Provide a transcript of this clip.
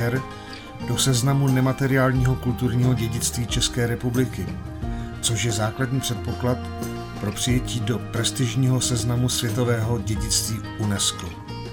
SSSR do seznamu nemateriálního kulturního dědictví České republiky, což je základní předpoklad pro přijetí do prestižního seznamu světového dědictví UNESCO.